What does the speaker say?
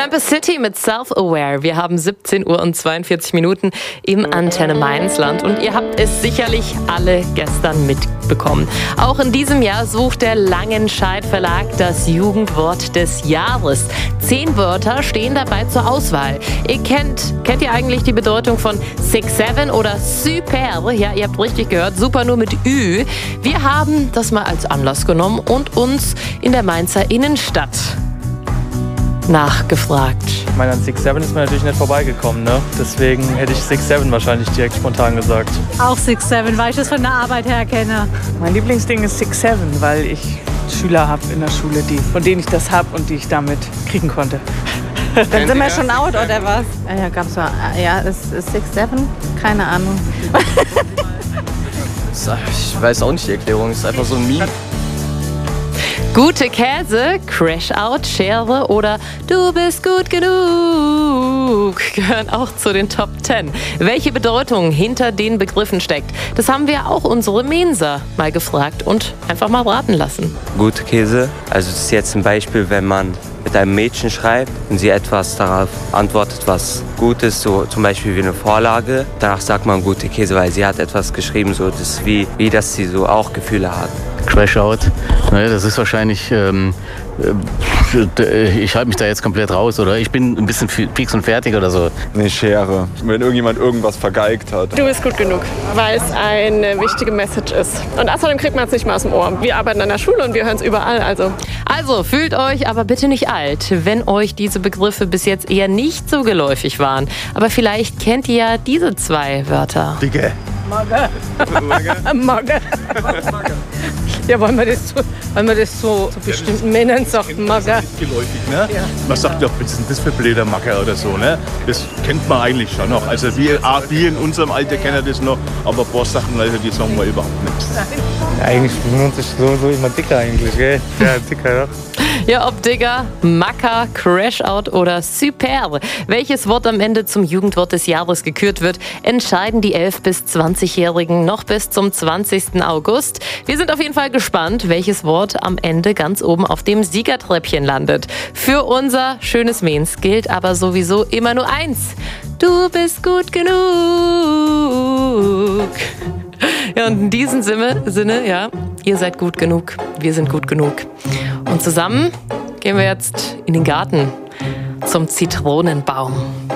Campus City mit Self-Aware. Wir haben 17 Uhr und 42 Minuten im Antenne Mainzland und ihr habt es sicherlich alle gestern mitbekommen. Auch in diesem Jahr sucht der Langenscheidt Verlag das Jugendwort des Jahres. 10 Wörter stehen dabei zur Auswahl. Kennt ihr eigentlich die Bedeutung von 6-7 oder super? Ja, ihr habt richtig gehört, super nur mit Ü. Wir haben das mal als Anlass genommen und uns in der Mainzer Innenstadt nachgefragt. Ich meine, an 6-7 ist man natürlich nicht vorbeigekommen, ne? Deswegen hätte ich 6-7 wahrscheinlich direkt spontan gesagt. Auch 6-7, weil ich das von der Arbeit her kenne. Mein Lieblingsding ist 6-7, weil ich Schüler habe in der Schule, von denen ich das habe und die ich damit kriegen konnte. Dann sind wir schon out, oder was? Ja, gab's mal. Ja, ist 6-7? Keine Ahnung. Ich weiß auch nicht die Erklärung, es ist einfach so ein Meme. Gute Käse, Crash-Out, Schere oder Du bist gut genug gehören auch zu den Top 10. Welche Bedeutung hinter den Begriffen steckt, das haben wir auch unsere Mensa mal gefragt und einfach mal raten lassen. Gute Käse, also das ist jetzt ein Beispiel, wenn man mit einem Mädchen schreibt und sie etwas darauf antwortet, was gut ist, so zum Beispiel wie eine Vorlage. Danach sagt man gute Käse, weil sie hat etwas geschrieben, so das ist wie dass sie so auch Gefühle hat. Crash-Out, naja, das ist wahrscheinlich, ich halte mich da jetzt komplett raus, oder? Ich bin ein bisschen fix und fertig oder so. Eine Schere, wenn irgendjemand irgendwas vergeigt hat. Du bist gut genug, weil es eine wichtige Message ist. Und außerdem kriegt man es nicht mal aus dem Ohr. Wir arbeiten an der Schule und wir hören es überall, Also fühlt euch aber bitte nicht alt, wenn euch diese Begriffe bis jetzt eher nicht so geläufig waren. Aber vielleicht kennt ihr ja diese 2 Wörter. Dicke. Magge. Magge. Ja, weil man das so zu bestimmten Männern sagt, Magge. Das ist geläufig, ne? Ja. Man sagt ja, was ist denn das für blöder Magge oder so, ne? Das kennt man eigentlich schon noch. Also wir in unserem Alter kennen das noch, aber ein paar Sachen, also, die sagen wir überhaupt nichts. Ja, eigentlich benutze ich so immer dicker eigentlich, gell? Ja, dicker, ja. Ja, ob Digger, Macker, Crash-Out oder Super. Welches Wort am Ende zum Jugendwort des Jahres gekürt wird, entscheiden die 11- bis 20-Jährigen noch bis zum 20. August. Wir sind auf jeden Fall gespannt, welches Wort am Ende ganz oben auf dem Siegertreppchen landet. Für unser schönes Mainz gilt aber sowieso immer nur eins. Du bist gut genug. Ja, und in diesem Sinne, ja, ihr seid gut genug, wir sind gut genug. Und zusammen gehen wir jetzt in den Garten zum Zitronenbaum.